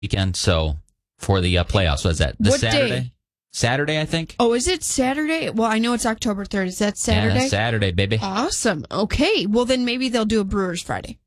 weekend. So for the playoffs, what is that? What Saturday? day? Saturday, I think. Oh, is it Saturday? Well, I know it's October 3rd. Is that Saturday? Yeah, Saturday, baby. Awesome. Okay. Well, then maybe they'll do a Brewers Friday.